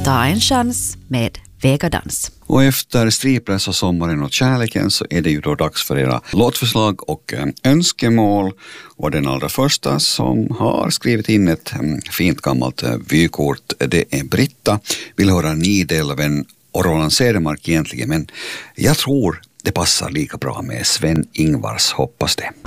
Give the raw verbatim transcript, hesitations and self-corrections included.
Ta en chans med Vegadans. Och efter Stripress och sommaren och kärleken så är det ju då dags för era låtförslag och eh, önskemål. Och den allra första som har skrivit in ett eh, fint gammalt eh, vykort, det är Britta. Vill höra Nidelven och Roland Cedermark egentligen, men jag tror det passar lika bra med Sven Ingvars, hoppas det.